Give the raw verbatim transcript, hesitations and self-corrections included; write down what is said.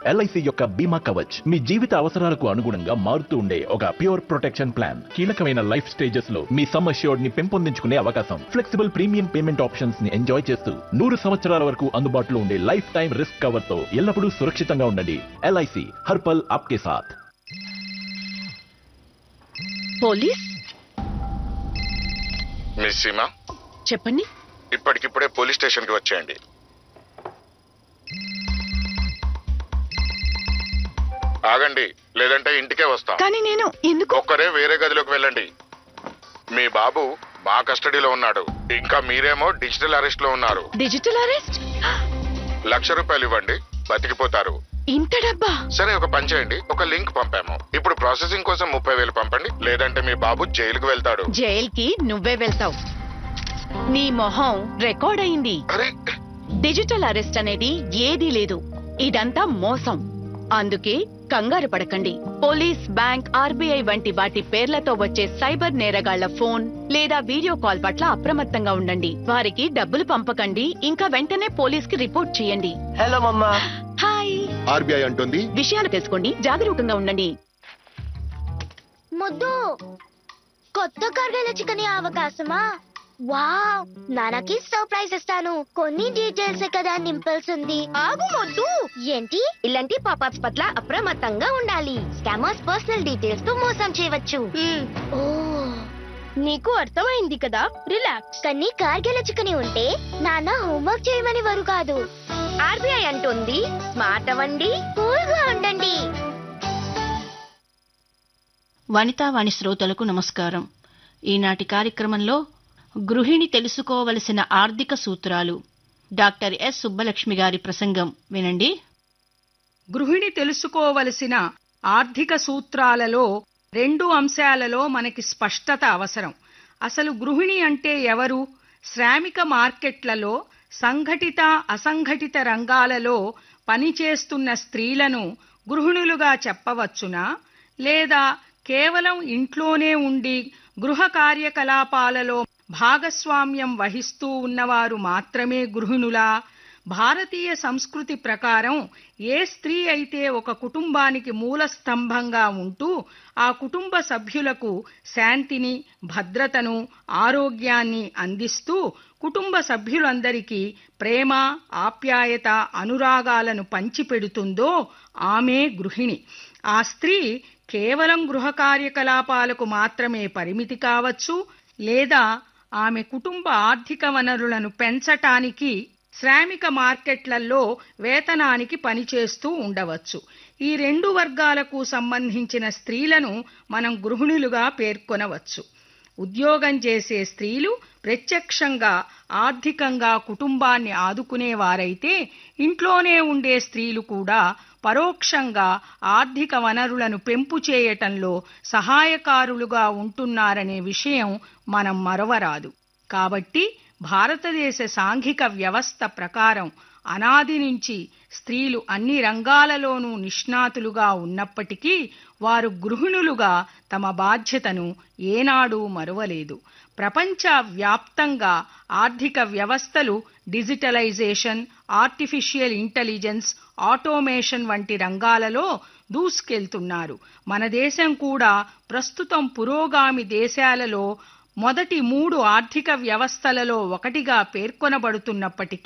LIC యొక్క బీమా కవచ్ మీ జీవిత అవసరాలకు అనుగుణంగా మారుతూ ఉండే ఒక ప్యూర్ ప్రొటెక్షన్ ప్లాన్. కీలకమైన లైఫ్ స్టేజెస్ లో మీ సమ్ అష్యూర్డ్ ని పెంపొందించుకునే అవకాశం, ఫ్లెక్సిబుల్ ప్రీమియం పేమెంట్ ఆప్షన్స్ ని ఎంజాయ్ చేస్తూ నూరు సంవత్సరాల వరకు అందుబాటులో ఉండే లైఫ్ టైం రిస్క్ కవర్ తో ఎల్లప్పుడూ సురక్షితంగా ఉండండి. ఎల్ఐసి హర్పల్ ఆప్కే సాథ్. పోలీస్ మిస్ సీమా, చెప్పండి. ఇప్పటికిప్పుడే పోలీస్ స్టేషన్ కి వచ్చేయండి. ఆగండి, లేదంటే ఇంటికే వస్తాం. కానీ నేను ఎందుకు? ఒక్కరే వేరే గదిలోకి వెళ్ళండి. మీ బాబు మా కస్టడీలో ఉన్నాడు, ఇంకా మీరేమో డిజిటల్ అరెస్ట్ లో ఉన్నారు. Digital arrest? లక్ష రూపాయలు ఇవ్వండి, బతికిపోతారు. ఇంత డబ్బా? సరే, ఒక పని చేయండి, ఒక లింక్ పంపాము. ఇప్పుడు ప్రాసెసింగ్ కోసం ముప్పై వేలు పంపండి, లేదంటే మీ బాబు జైలుకు వెళ్తాడు. జైల్కి నువ్వే వెళ్తావు. నీ మొహం రికార్డ్ అయింది. అరే, డిజిటల్ అరెస్ట్ అనేది ఏదీ లేదు. ఇదంతా మోసం. అందుకే కంగారు పడకండి. పోలీస్, బ్యాంక్, ఆర్బీఐ వంటి వాటి పేర్లతో వచ్చే సైబర్ నేరగాళ్ల ఫోన్ లేదా వీడియో కాల్ పట్ల అప్రమత్తంగా ఉండండి. వారికి డబ్బులు పంపకండి, ఇంకా వెంటనే పోలీస్ కి రిపోర్ట్ చేయండి. హలో మమ్మా. హాయ్. ఆర్బీఐ అంటుంది విషయాలు తెలుసుకోండి, జాగరూకంగా ఉండండి. ముద్దు, కొత్త కర్గల చికెన్ అవకాశమా? వావ్, నాన్నకి సర్ప్రైజ్ ఇస్తాను. కొన్ని డీటెయిల్స్ కదా నింపాల్సింది. ఆగు మొద్దు. ఏంటి? ఇలాంటి పాపప్స్ పట్ల అప్రమత్తంగా ఉండాలి. స్కామర్స్ పర్సనల్ డీటెయిల్స్ తో మోసం చేయవచ్చు. ఓ, నీకు అర్థమైంది కదా. రిలాక్స్. కానీ కార్గిల చికెన్ ఉంటే నాన్న హోంవర్క్ చేయమని వారు కాదు. ఆర్బీఐ అంటుంది స్మార్ట్ అవ్వండి, కూల్ గా ఉండండి. వనితావాణి శ్రోతలకు నమస్కారం. ఈనాటి కార్యక్రమంలో గృహిణి తెలుసుకోవలసిన ఆర్థిక సూత్రాలు, డాక్టర్ ఎస్ సుబ్బలక్ష్మి గారి ప్రసంగం వినండి. గృహిణి తెలుసుకోవలసిన ఆర్థిక సూత్రాలలో రెండు అంశాలలో మనకి స్పష్టత అవసరం. అసలు గృహిణి అంటే ఎవరు? శ్రామిక మార్కెట్లలో సంఘటిత, అసంఘటిత రంగాలలో పనిచేస్తున్న స్త్రీలను గృహిణులుగా చెప్పవచ్చునా, లేదా కేవలం ఇంట్లోనే ఉండి గృహ కార్యకలాపాలలో భాగస్వామ్యం వహిస్తూ ఉన్నవారు మాత్రమే గృహిణులా? భారతీయ సంస్కృతి ప్రకారం ఏ స్త్రీ అయితే ఒక కుటుంబానికి మూల స్తంభంగా ఉంటూ ఆ కుటుంబ సభ్యులకు శాంతిని, భద్రతను, ఆరోగ్యాన్ని అందిస్తూ కుటుంబ సభ్యులందరికీ ప్రేమ, ఆప్యాయత, అనురాగాలను పంచిపెడుతుందో ఆమె గృహిణి. ఆ స్త్రీ కేవలం గృహ కార్యకలాపాలకు మాత్రమే పరిమితి కావచ్చు, లేదా ఆమె కుటుంబ ఆర్థిక వనరులను పెంచటానికి శ్రామిక మార్కెట్లలో వేతనానికి పనిచేస్తూ ఉండవచ్చు. ఈ రెండు వర్గాలకు సంబంధించిన స్త్రీలను మనం గృహిణులుగా పేర్కొనవచ్చు. ఉద్యోగం చేసే స్త్రీలు ప్రత్యక్షంగా ఆర్థికంగా కుటుంబాన్ని ఆదుకునేవారైతే, ఇంట్లోనే ఉండే స్త్రీలు కూడా పరోక్షంగా ఆర్థిక వనరులను పెంపు చేయటంలో సహాయకారులుగా ఉంటున్నారనే విషయం మనం మరవరాదు. కాబట్టి భారతదేశ సాంఘిక వ్యవస్థ ప్రకారం అనాది నుంచి స్త్రీలు అన్ని రంగాలలోనూ నిష్ణాతులుగా ఉన్నప్పటికీ వారు గృహిణులుగా తమ బాధ్యతను ఏనాడూ మరువలేదు. ప్రపంచ వ్యాప్తంగా ఆర్థిక వ్యవస్థలు డిజిటలైజేషన్, ఆర్టిఫిషియల్ ఇంటెలిజెన్స్, ఆటోమేషన్ వంటి రంగాలలో దూసుకెళ్తున్నారు. మన దేశం కూడా ప్రస్తుతం పురోగామి దేశాలలో మొదటి మూడు ఆర్థిక వ్యవస్థలలో ఒకటిగా పేర్కొనబడుతున్నప్పటికీ